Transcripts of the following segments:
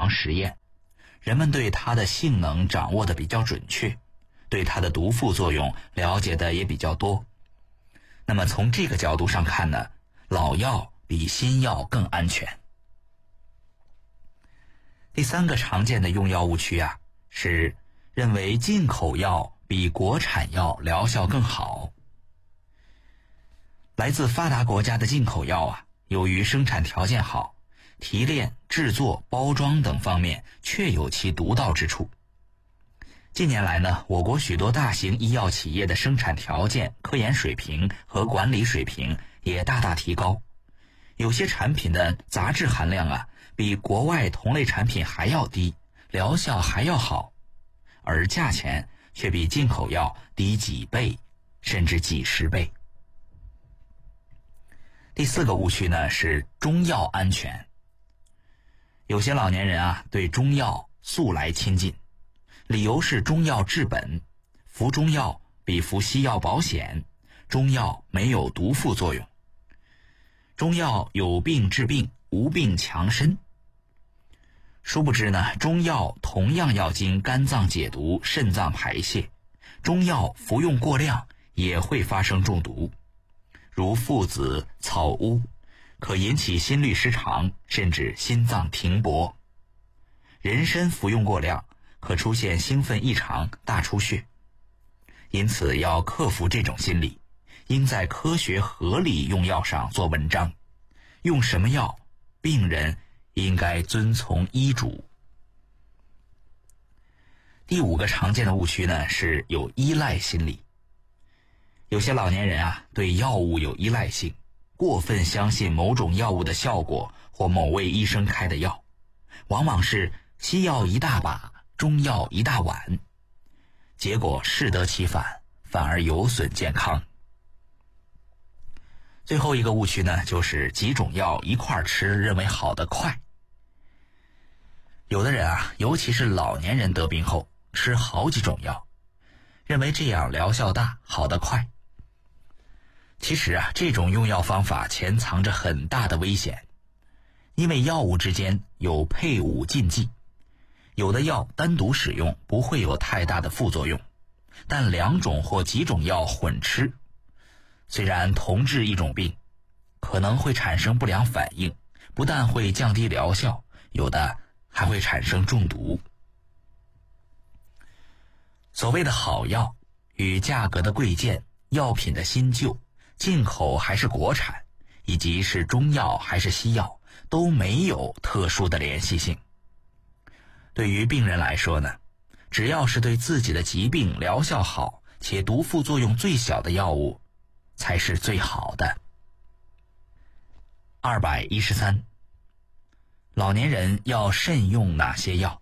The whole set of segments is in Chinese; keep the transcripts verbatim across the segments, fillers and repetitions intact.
床实验，人们对它的性能掌握的比较准确，对它的毒副作用了解的也比较多。那么从这个角度上看呢，老药比新药更安全。第三个常见的用药误区啊，是认为进口药比国产药疗效更好。来自发达国家的进口药啊，由于生产条件好，提炼、制作、包装等方面确有其独到之处。近年来呢，我国许多大型医药企业的生产条件、科研水平和管理水平也大大提高，有些产品的杂质含量啊，比国外同类产品还要低，疗效还要好，而价钱却比进口药低几倍，甚至几十倍。第四个误区呢，是中药安全。有些老年人啊，对中药素来亲近，理由是中药治本，服中药比服西药保险，中药没有毒副作用。中药有病治病，无病强身。殊不知呢，中药同样要经肝脏解毒、肾脏排泄，中药服用过量也会发生中毒，如附子、草乌，可引起心律失常，甚至心脏停搏。人参服用过量，可出现兴奋异常、大出血。因此要克服这种心理，应在科学合理用药上做文章。用什么药，病人应该遵从医嘱。第五个常见的误区呢，是有依赖心理。有些老年人啊，对药物有依赖性，过分相信某种药物的效果或某位医生开的药，往往是西药一大把，中药一大碗，结果适得其反，反而有损健康。最后一个误区呢，就是几种药一块吃，认为好得快。有的人啊，尤其是老年人得病后，吃好几种药，认为这样疗效大，好得快。其实啊，这种用药方法潜藏着很大的危险，因为药物之间有配伍禁忌，有的药单独使用不会有太大的副作用，但两种或几种药混吃，虽然同治一种病，可能会产生不良反应，不但会降低疗效，有的还会产生中毒。所谓的好药与价格的贵贱、药品的新旧、进口还是国产，以及是中药还是西药，都没有特殊的联系性。对于病人来说呢，只要是对自己的疾病疗效好且毒副作用最小的药物，才是最好的。二百一十三，老年人要慎用哪些药？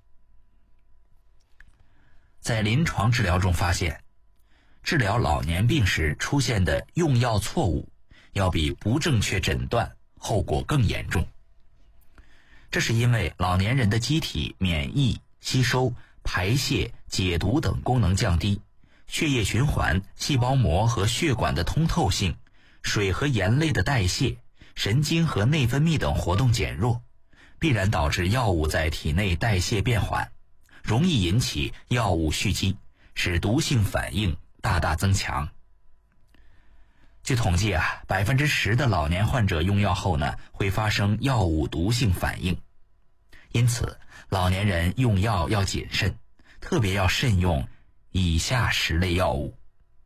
在临床治疗中发现，治疗老年病时出现的用药错误，要比不正确诊断后果更严重。这是因为老年人的机体免疫、吸收、排泄、解毒等功能降低，血液循环、细胞膜和血管的通透性、水和盐类的代谢、神经和内分泌等活动减弱，必然导致药物在体内代谢变缓，容易引起药物蓄积，使毒性反应大大增强。据统计啊，百分之十的老年患者用药后呢，会发生药物毒性反应。因此，老年人用药要谨慎，特别要慎用以下十类药物。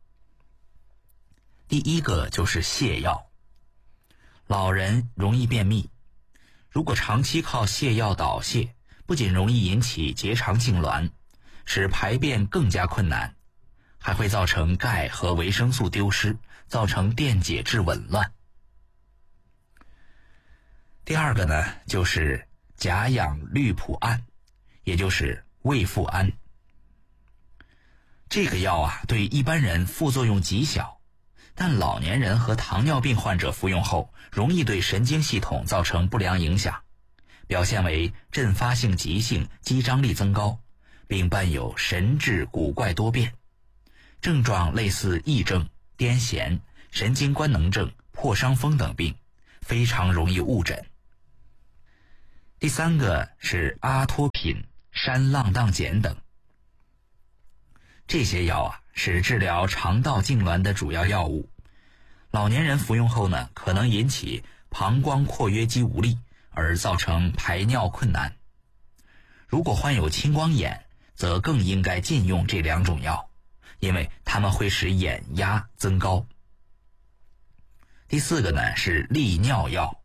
第一个就是泻药。老人容易便秘，如果长期靠泻药导泻，不仅容易引起结肠痉挛，使排便更加困难，还会造成钙和维生素丢失，造成电解质紊乱。第二个呢，就是甲氧氯普胺，也就是胃复胺。这个药啊，对一般人副作用极小，但老年人和糖尿病患者服用后，容易对神经系统造成不良影响，表现为阵发性急性肌张力增高，并伴有神志古怪多变，症状类似癔症、癫痫、神经官能症、破伤风等病，非常容易误诊。 第三个是阿托品、山浪荡碱等。这些药啊是治疗肠道痉挛的主要药物，老年人服用后呢，可能引起膀胱括约肌无力，而造成排尿困难。如果患有青光眼，则更应该禁用这两种药，因为它们会使眼压增高。第四个呢是利尿药。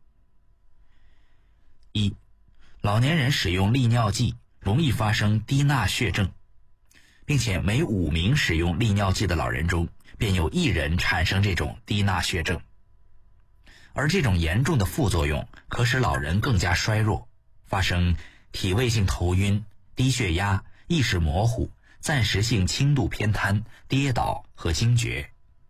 一，老年人使用利尿剂容易发生低钠血症，并且每五名使用利尿剂的老人中，便有一人产生这种低钠血症。而这种严重的副作用可使老人更加衰弱，发生体位性头晕、低血压、意识模糊、暂时性轻度偏瘫、跌倒和惊厥。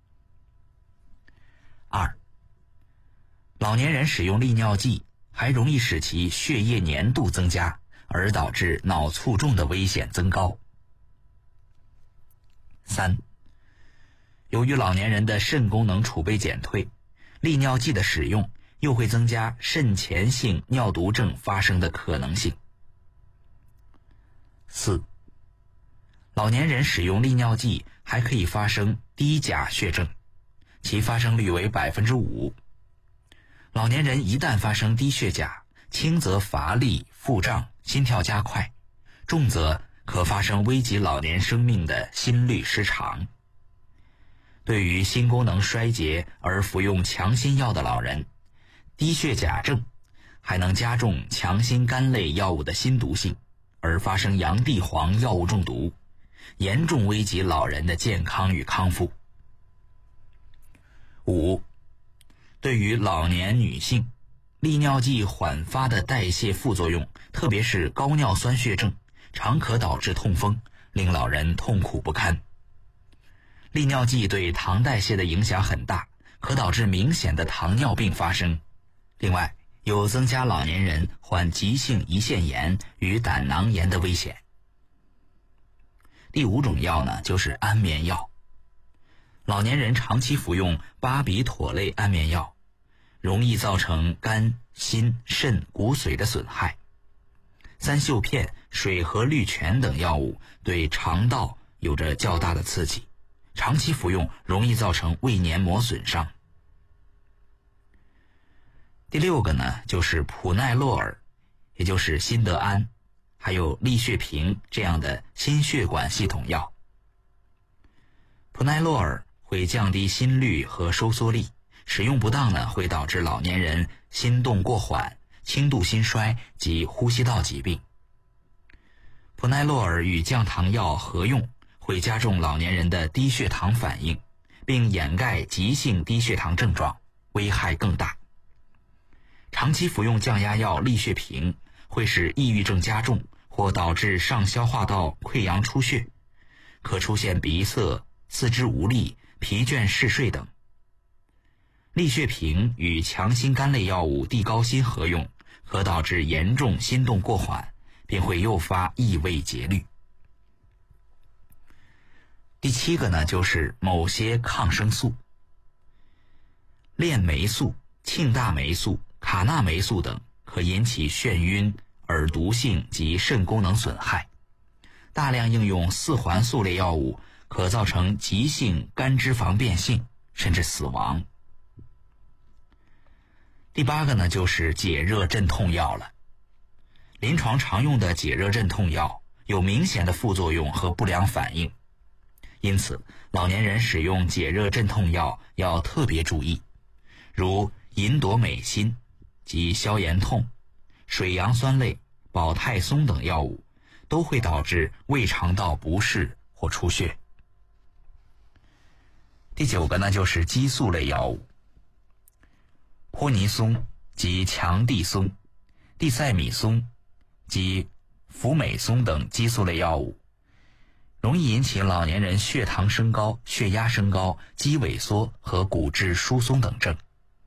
二，老年人使用利尿剂还容易使其血液粘度增加，而导致脑卒中的危险增高。三，由于老年人的肾功能储备减退，利尿剂的使用又会增加肾前性尿毒症发生的可能性。四，老年人使用利尿剂还可以发生低钾血症，其发生率为 百分之五。 老年人一旦发生低血钾，轻则乏力、腹胀、心跳加快，重则可发生危及老年生命的心律失常。对于心功能衰竭而服用强心药的老人，低血钾症还能加重强心苷类药物的心毒性，而发生洋地黄药物中毒，严重危及老人的健康与康复。五，对于老年女性，利尿剂缓发的代谢副作用，特别是高尿酸血症，常可导致痛风，令老人痛苦不堪。利尿剂对糖代谢的影响很大，可导致明显的糖尿病发生。另外，有增加老年人患急性胰腺炎与胆囊炎的危险。第五种药呢，就是安眠药。老年人长期服用巴比妥类安眠药，容易造成肝、心、肾、骨髓的损害。三溴片、水合氯醛等药物对肠道有着较大的刺激，长期服用容易造成胃黏膜损伤。第六个呢，就是普奈洛尔，也就是辛德安，还有利血平这样的心血管系统药。普奈洛尔会降低心率和收缩力，使用不当呢，会导致老年人心动过缓、轻度心衰及呼吸道疾病。普奈洛尔与降糖药合用，会加重老年人的低血糖反应，并掩盖急性低血糖症状，危害更大。长期服用降压药利血平，会使抑郁症加重或导致上消化道溃疡出血，可出现鼻塞、四肢无力、疲倦嗜睡等。利血平与强心苷类药物地高辛合用，可导致严重心动过缓，并会诱发异位节律。第七个呢，就是某些抗生素。链霉素、庆大霉素、卡那霉素等可引起眩晕、耳毒性及肾功能损害。大量应用四环素类药物可造成急性肝脂肪变性，甚至死亡。第八个呢，就是解热镇痛药了。临床常用的解热镇痛药有明显的副作用和不良反应，因此老年人使用解热镇痛药要特别注意，如银朵美心及消炎痛、水杨酸类、保泰松等药物都会导致胃肠道不适或出血。第九个呢，就是激素类药物。泼尼松及强地松、地塞米松及福美松等激素类药物，容易引起老年人血糖升高、血压升高、肌萎缩和骨质疏松等症。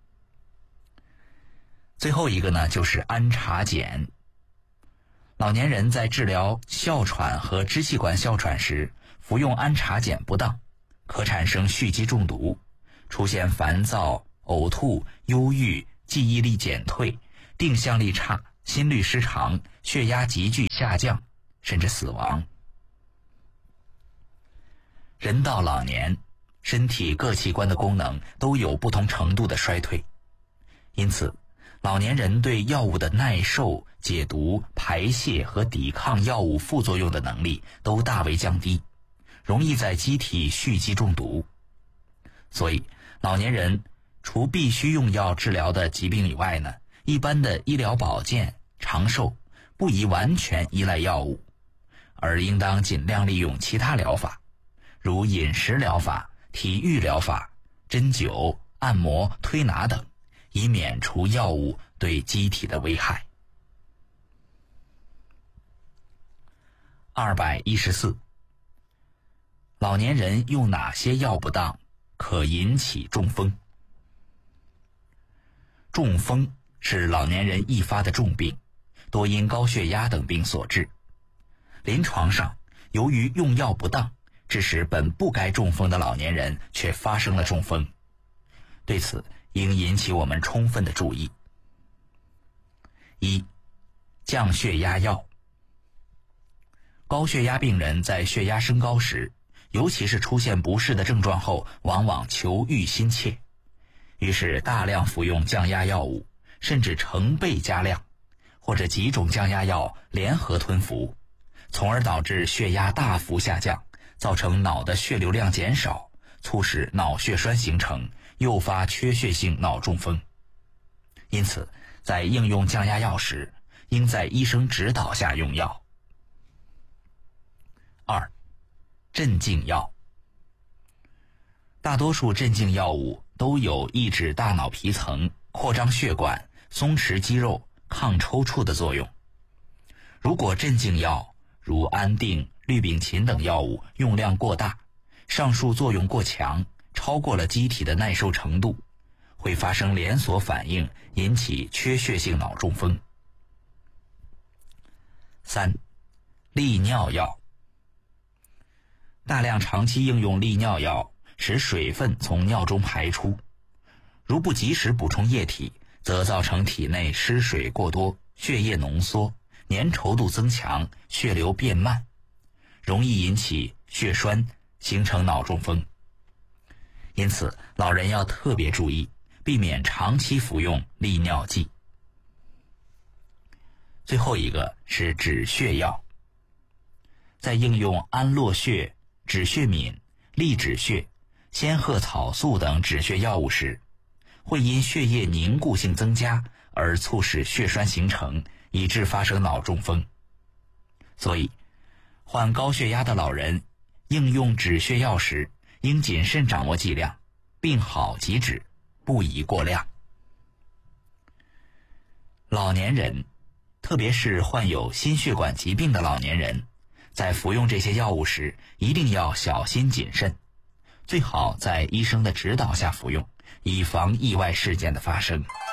最后一个呢，就是安茶碱。老年人在治疗哮喘和支气管哮喘时，服用安茶碱不当，可产生蓄积中毒，出现烦躁、呕吐、忧郁、记忆力减退、定向力差、 心律失常、血压急剧下降，甚至死亡。人到老年，身体各器官的功能都有不同程度的衰退，因此老年人对药物的耐受、解毒、排泄和抵抗药物副作用的能力都大为降低，容易在机体蓄积中毒。所以老年人除必须用药治疗的疾病以外呢，一般的医疗保健、长寿不宜完全依赖药物，而应当尽量利用其他疗法，如饮食疗法、体育疗法、针灸、按摩、推拿等，以免除药物对机体的危害。二百一十四，老年人用哪些药不当可引起中风？中风是老年人易发的重病，多因高血压等病所致。临床上，由于用药不当，致使本不该中风的老年人却发生了中风。对此应引起我们充分的注意。一、降血压药。高血压病人在血压升高时，尤其是出现不适的症状后，往往求愈心切，于是大量服用降压药物，甚至成倍加量，或者几种降压药联合吞服，从而导致血压大幅下降，造成脑的血流量减少，促使脑血栓形成，诱发缺血性脑中风。因此在应用降压药时，应在医生指导下用药。二、镇静药。大多数镇静药物都有抑制大脑皮层、扩张血管、松弛肌肉、抗抽搐的作用。如果镇静药如安定、氯丙嗪等药物用量过大，上述作用过强，超过了机体的耐受程度，会发生连锁反应，引起缺血性脑中风。三、利尿药。大量长期应用利尿药，使水分从尿中排出，如不及时补充液体，则造成体内失水过多，血液浓缩，粘稠度增强，血流变慢，容易引起血栓，形成脑中风。因此老人要特别注意，避免长期服用利尿剂。最后一个是止血药。在应用安洛血、止血敏、利止血、仙鹤草素等止血药物时，会因血液凝固性增加而促使血栓形成，以致发生脑中风。所以患高血压的老人应用止血药时，应谨慎掌握剂量，病好即止，不宜过量。老年人，特别是患有心血管疾病的老年人，在服用这些药物时一定要小心谨慎，最好在医生的指导下服用，以防意外事件的发生。